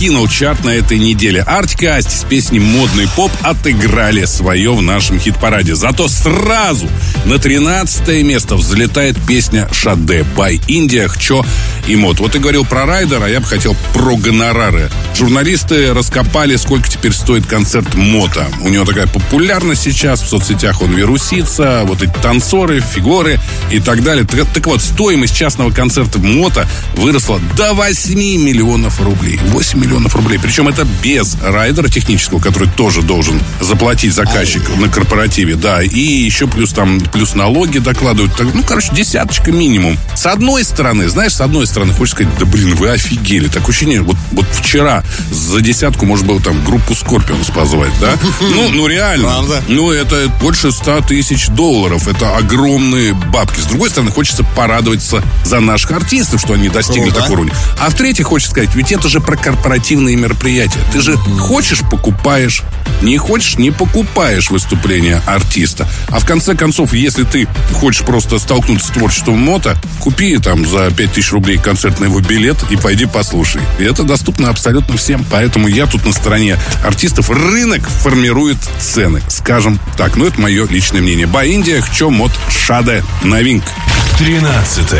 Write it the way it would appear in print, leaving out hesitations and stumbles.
кинул чарт на этой неделе. Артик и Асти с песней «Модный поп» отыграли свое в нашем хит-параде. Зато сразу на 13 место взлетает песня «Шаде» by Индия, Хчо и Мод. Вот ты говорил про райдера, а я бы хотел про гонорары. Журналисты раскопали, сколько теперь стоит концерт Мота. У него такая популярность сейчас, в соцсетях он вирусится, вот эти танцоры, фигуры и так далее. Так вот, стоимость частного концерта Мота выросла до 8 миллионов рублей. 8 миллионов рублей. Причем это без райдера технического, который тоже должен заплатить заказчик на корпоративе. Да, и еще плюс налоги докладывают. Ну, короче, десяточка минимум. С одной стороны, хочешь сказать, да блин, вы офигели. Так ощущение, вот вчера за десятку можно было там группу Скорпионс позвать, да? Ну, реально. Правда? Ну, это больше 100 тысяч долларов. Это огромные бабки. С другой стороны, хочется порадоваться за наших артистов, что они достигли такого уровня. А в-третьих, хочется сказать, ведь это же про корпоративные мероприятия. Ты же хочешь — покупаешь. Не хочешь — не покупаешь выступление артиста. А в конце концов, если ты хочешь просто столкнуться с творчеством Мота, купи там за 5000 рублей концертный его билет и пойди послушай. И это доступно абсолютно всем. Поэтому я тут на стороне артистов. Рынок формирует цены, скажем так. Но это мое личное мнение. By Индия, Хчо, Мод, Шаде. Новинка. 13.